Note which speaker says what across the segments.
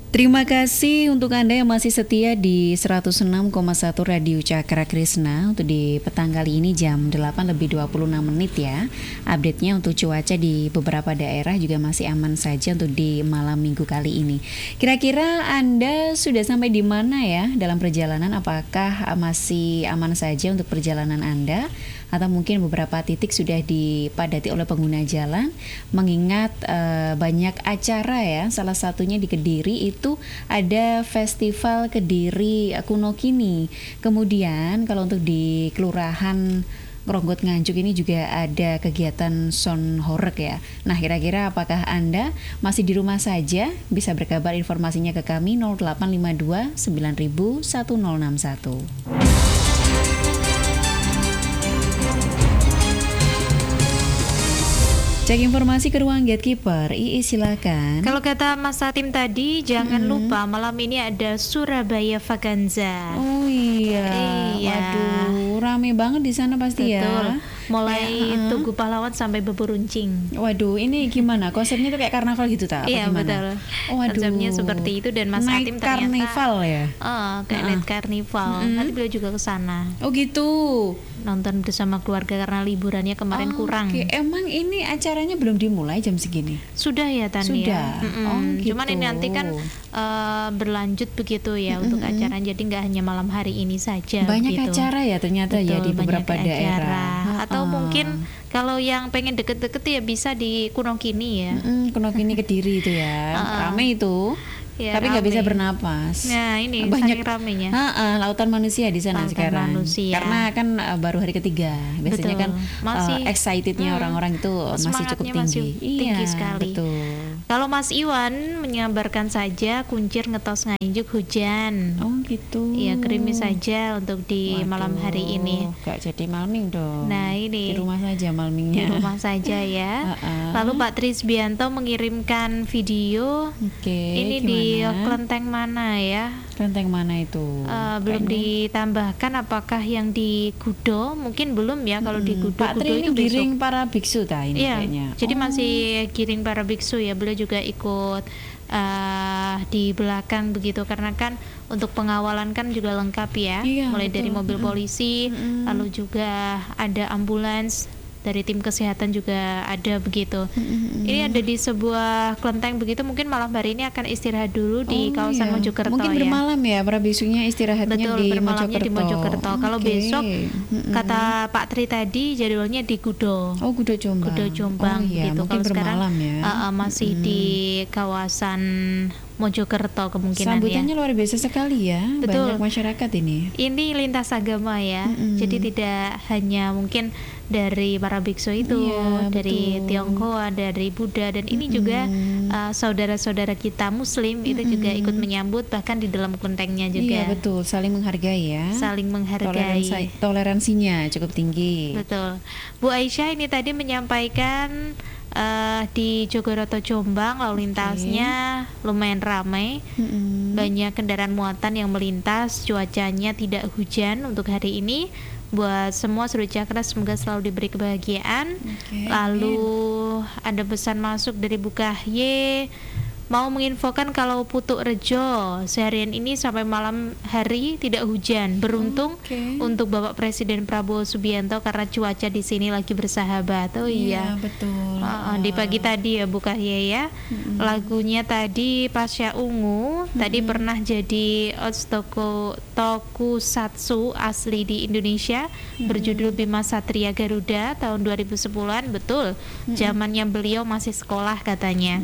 Speaker 1: Terima kasih untuk Anda yang masih setia di 106,1 Radio Cakra Krisna. Untuk di petang kali ini jam 8:26 ya. Update-nya untuk cuaca di beberapa daerah juga masih aman saja untuk di malam minggu kali ini. Kira-kira Anda sudah sampai di mana ya dalam perjalanan? Apakah masih aman saja untuk perjalanan Anda? Atau mungkin beberapa titik sudah dipadati oleh pengguna jalan, mengingat banyak acara ya, salah satunya di Kediri itu ada Festival Kediri Kuno Kini. Kemudian kalau untuk di Kelurahan Ronggot Nganjuk ini juga ada kegiatan Son Horeg ya. Nah, kira-kira apakah Anda masih di rumah saja? Bisa berkabar informasinya ke kami 0852 9000 1061. Cek informasi ke ruang gatekeeper. Silakan.
Speaker 2: Kalau kata Mas Satim tadi, jangan lupa malam ini ada Surabaya Vaganza.
Speaker 1: Oh iya. Waduh, rame banget di sana pasti.
Speaker 2: Betul.
Speaker 1: Ya.
Speaker 2: Mulai Tugu Pahlawan sampai Beberuncing.
Speaker 1: Waduh, ini gimana? Konsepnya tuh kayak karnaval gitu tak?
Speaker 2: Iya, betul.
Speaker 1: Oh, waduh.
Speaker 2: Konsepnya seperti itu dan Mas Satim ternyata
Speaker 1: karnival ya.
Speaker 2: Kayak night karnival. Nanti beliau juga ke sana.
Speaker 1: Oh gitu.
Speaker 2: Nonton bersama keluarga karena liburannya kemarin kurang.
Speaker 1: Oke. Emang ini acaranya belum dimulai jam segini?
Speaker 2: Sudah ya Tania.
Speaker 1: Sudah. Oh, gitu.
Speaker 2: Cuman ini nanti kan berlanjut begitu ya untuk acara. Jadi nggak hanya malam hari ini saja.
Speaker 1: Banyak
Speaker 2: begitu.
Speaker 1: Acara ya ternyata. Betul, ya di beberapa daerah.
Speaker 2: Atau mungkin kalau yang pengen deket-deket ya bisa di Kuno Kini ya.
Speaker 1: Kuno Kini Kediri itu ya. Ramai itu. Ya, tapi nggak bisa bernapas.
Speaker 2: Nah ini
Speaker 1: banyak
Speaker 2: ramenya.
Speaker 1: Lautan manusia di sana
Speaker 2: lautan
Speaker 1: sekarang.
Speaker 2: Manusia.
Speaker 1: Karena kan baru hari ketiga. Biasanya kan
Speaker 2: masih
Speaker 1: excitednya orang-orang itu masih cukup tinggi.
Speaker 2: Tinggi sekali.
Speaker 1: Betul.
Speaker 2: Kalau Mas Iwan menyabarkan saja kuncir ngetos Nganjuk hujan.
Speaker 1: Oh gitu.
Speaker 2: Iya gerimis saja untuk di malam hari ini.
Speaker 1: Gak jadi malming dong.
Speaker 2: Nah ini.
Speaker 1: Di rumah saja malmingnya.
Speaker 2: Di rumah saja ya. Lalu Pak Trisbianto mengirimkan video. Ini gimana? Di kelenteng mana ya?
Speaker 1: Kelenteng mana itu?
Speaker 2: Belum ditambahkan apakah yang di Gudo? Mungkin belum ya kalau di Gudo.
Speaker 1: Pak Tri ini giring para biksu ta ini kayaknya.
Speaker 2: Jadi masih giring para biksu ya. Beliau juga ikut di belakang begitu karena kan untuk pengawalan kan juga lengkap ya. Mulai dari mobil polisi, lalu juga ada ambulans. Dari tim kesehatan juga ada begitu. Ini ada di sebuah kelenteng begitu. Mungkin malam hari ini akan istirahat dulu di kawasan Mojokerto.
Speaker 1: Mungkin bermalam ya para bisunya istirahatnya.
Speaker 2: Betul,
Speaker 1: di
Speaker 2: bermalamnya
Speaker 1: Mojokerto.
Speaker 2: Di Mojokerto. Kalau besok kata Pak Tri tadi jadwalnya di Gudo.
Speaker 1: Oh Gudo Jombang.
Speaker 2: Gudo Jombang gitu.
Speaker 1: Kalau
Speaker 2: sekarang
Speaker 1: ya.
Speaker 2: Masih di kawasan Mojokerto kemungkinan.
Speaker 1: Sambutannya luar biasa sekali ya.
Speaker 2: Betul.
Speaker 1: Banyak masyarakat ini.
Speaker 2: Ini lintas agama ya. Jadi tidak hanya mungkin dari para biksu itu, dari Tionghoa, dari Buddha, dan ini juga saudara-saudara kita Muslim itu juga ikut menyambut bahkan di dalam kelentengnya juga.
Speaker 1: Iya betul, saling menghargai ya.
Speaker 2: Saling menghargai.
Speaker 1: Toleransinya cukup tinggi.
Speaker 2: Betul. Bu Aisyah ini tadi menyampaikan di Jogoroto Jombang lalu lintasnya lumayan ramai, banyak kendaraan muatan yang melintas, cuacanya tidak hujan untuk hari ini. Buat semua Seru Cakra semoga selalu diberi kebahagiaan. Lalu ada pesan masuk dari Bu Kahye, mau menginfokan kalau Putuk Rejo seharian ini sampai malam hari tidak hujan. Beruntung untuk Bapak Presiden Prabowo Subianto karena cuaca di sini lagi bersahabat. Oh iya,
Speaker 1: betul.
Speaker 2: Di pagi tadi ya Bu Kahye ya. Lagunya tadi Pasya Ungu tadi pernah jadi tokusatsu asli di Indonesia berjudul Bima Satria Garuda tahun 2010-an. Betul. Zamannya beliau masih sekolah katanya.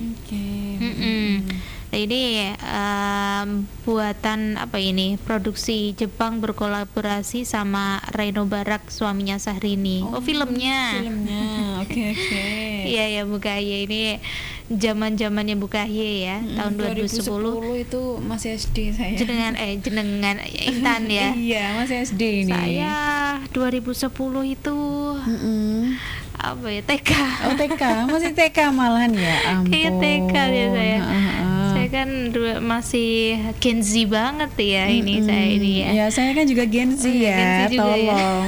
Speaker 2: Ini buatan apa ini? Produksi Jepang berkolaborasi sama Reno Barak suaminya Syahrini. Filmnya.
Speaker 1: Oke.
Speaker 2: Iya ya Bu Kahye, ini zaman-zamannya Bu Kahye ya, tahun 2010
Speaker 1: itu masih SD saya.
Speaker 2: Jenengan Intan ya.
Speaker 1: Iya, masih SD ini.
Speaker 2: Saya 2010 itu apa ya, TK.
Speaker 1: Oh TK, masih TK malahan ya. Ampun.
Speaker 2: Kayak TK ya saya. Saya kan masih Gen Z banget ya ini saya ini ya.
Speaker 1: Ya saya kan juga Gen Z ya.
Speaker 2: Gen Z juga
Speaker 1: tolong.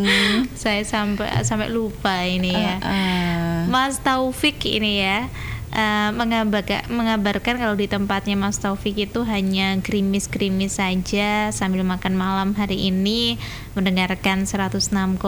Speaker 2: Saya sampai lupa ini ya. Mas Taufik ini ya. mengabarkan kalau di tempatnya Mas Taufik itu hanya gerimis-gerimis saja sambil makan malam hari ini mendengarkan 106,1.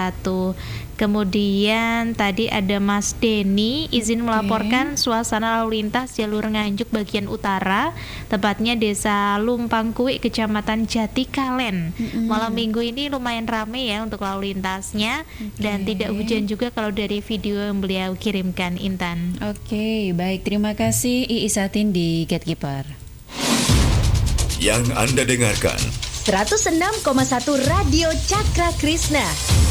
Speaker 2: Kemudian tadi ada Mas Denny izin melaporkan suasana lalu lintas jalur Nganjuk bagian utara, tepatnya Desa Lumpangkuik, Kecamatan Jatikalen. Malam minggu ini lumayan ramai ya untuk lalu lintasnya, dan tidak hujan juga kalau dari video yang beliau kirimkan, Intan.
Speaker 1: Oke, baik, terima kasih Iis Satin di Gatekeeper.
Speaker 3: Yang Anda dengarkan
Speaker 4: 106,1 Radio Cakra Krishna.